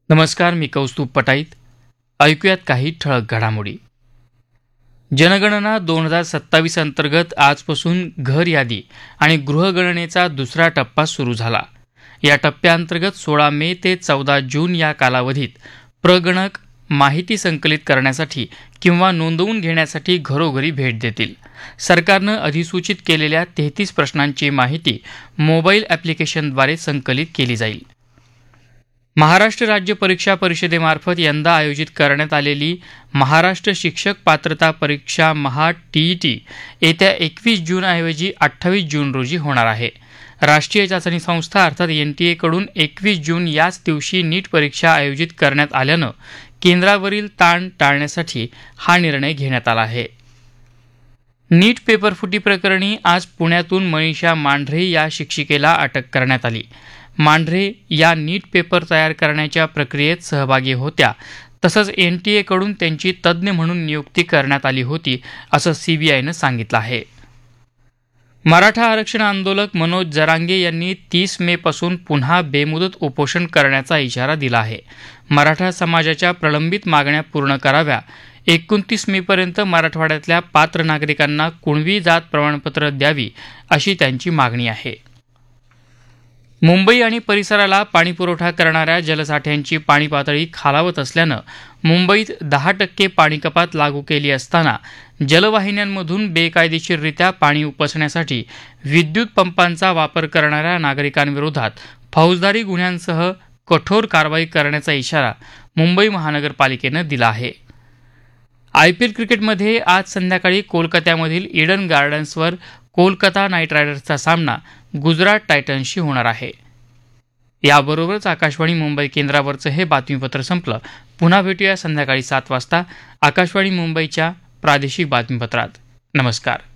नमस्कार, मी कौस्तुभ पटाईत. ऐकूयात काही ठळक घडामोडी. जनगणना 2027 अंतर्गत आजपासून घर यादी आणि गृहगणनेचा दुसरा टप्पा सुरू झाला. या टप्प्याअंतर्गत 16 मे ते 14 जून या कालावधीत प्रगणक माहिती संकलित करण्यासाठी किंवा नोंदवून घेण्यासाठी घरोघरी भेट देतील. सरकारनं अधिसूचित केलेल्या 33 प्रश्नांची माहिती मोबाईल ॲप्लिकेशनद्वारे संकलित केली जाईल. महाराष्ट्र राज्य परीक्षा परिषदेमार्फत यंदा आयोजित करण्यात आलेली महाराष्ट्र शिक्षक पात्रता परीक्षा महा-TET येत्या 21 जूनऐवजी 28 जून रोजी होणार आहे. राष्ट्रीय चाचणी संस्था अर्थात NTA कडून 21 जून याच दिवशी नीट परीक्षा आयोजित करण्यात आल्यानं केंद्रावरील ताण टाळण्यासाठी हा निर्णय घेण्यात आला आहे. नीट पेपरफुटी प्रकरणी आज पुण्यातून मनीषा मांढरे या शिक्षिकेला अटक करण्यात आली. मांढरे या नीट पेपर तयार करण्याच्या प्रक्रियेत सहभागी होत्या. तसंच NTA कडून त्यांची तज्ज्ञ म्हणून नियुक्ती करण्यात आली होती, असं CBIनं सांगितलं आहे. मराठा आरक्षण आंदोलक मनोज जरांगे यांनी 30 मे पासून पुन्हा बेमुदत उपोषण करण्याचा इशारा दिला आहे. मराठा समाजाच्या प्रलंबित मागण्या पूर्ण कराव्या. 29 मेपर्यंत मराठवाड्यातल्या पात्र नागरिकांना कुणबी जात प्रमाणपत्र द्यावी, अशी त्यांची मागणी आहे. मुंबई आणि परिसराला पाणीपुरवठा करणाऱ्या जलसाठ्यांची पाणी पातळी खालावत असल्यानं मुंबईत 10% पाणी कपात लागू केली असताना जलवाहिन्यांमधून बेकायदेशीररित्या पाणी उपसण्यासाठी विद्युत पंपांचा वापर करणाऱ्या नागरिकांविरोधात फौजदारी गुन्ह्यांसह कठोर कारवाई करण्याचा इशारा मुंबई महानगरपालिकेनं दिला आहे. IPL क्रिकेटमध्ये आज संध्याकाळी कोलकात्यामधील ईडन गार्डन्सवर कोलकाता नाईट रायडर्सचा सामना गुजरात टायटन्सशी होणार आहे. याबरोबरच आकाशवाणी मुंबई केंद्रावरचं हे बातमीपत्र संपलं. पुन्हा भेटूया संध्याकाळी 7 वाजता आकाशवाणी मुंबईच्या प्रादेशिक बातमीपत्रात. नमस्कार.